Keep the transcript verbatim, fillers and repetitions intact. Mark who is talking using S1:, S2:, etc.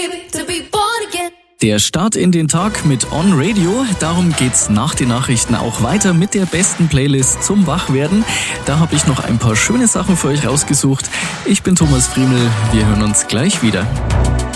S1: Der Start in den Tag mit On Radio, darum geht's nach den Nachrichten auch weiter mit der besten Playlist zum Wachwerden. Da habe ich noch ein paar schöne Sachen für euch rausgesucht. Ich bin Thomas Friemel, wir hören uns gleich wieder.